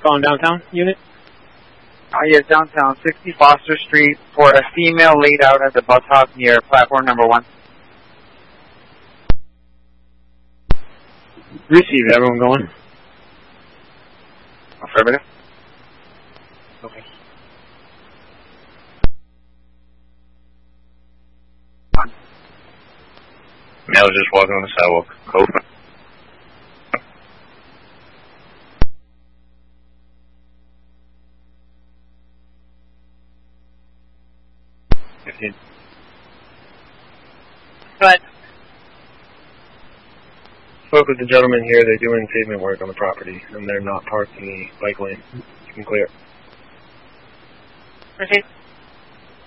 Calling downtown unit? Yes, downtown, 60 Foster Street, for a female laid out at the bus stop near platform number 1. Receive, everyone going? Affirmative. Okay. Male just walking on the sidewalk. Code. Go ahead. Spoke with the gentleman here. They're doing pavement work on the property, and they're not parked in the bike lane. You can clear. Proceed.